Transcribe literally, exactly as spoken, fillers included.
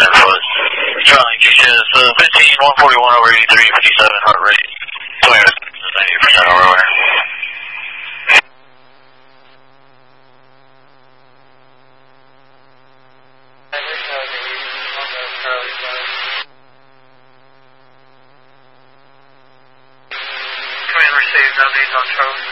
ten foot. Charlie, G S uh, fifteen, one forty-one over eighty-three, fifty-seven, heart rate. ninety-eight percent over wire. Command received, updates on Charlie.